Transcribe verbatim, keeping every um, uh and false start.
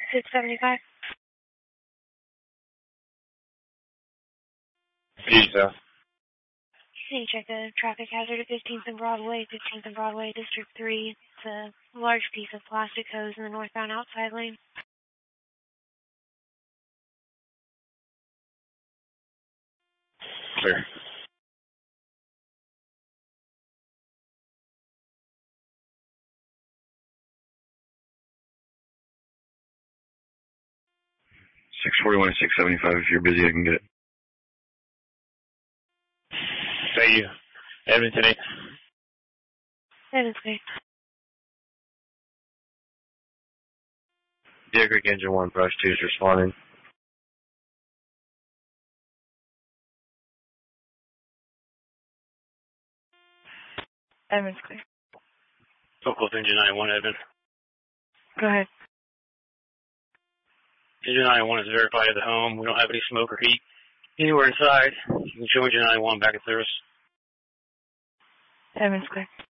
six seventy-five. Pizza. Can you check a traffic hazard at fifteenth and Broadway, fifteenth and Broadway, District three. It's a large piece of plastic hose in the northbound outside lane. Clear. six forty-one to six seventy-five. If you're busy, I can get it. Thank you. Edmonton eight. Edmonton eight. Deer Creek Engine one, Brush two is responding. Edmonds clear. Focus Engine nine one, Edmund. Go ahead. Engine nine one is verified at the home. We don't have any smoke or heat anywhere inside. You can show Engine nine one back at service. Edmonds clear.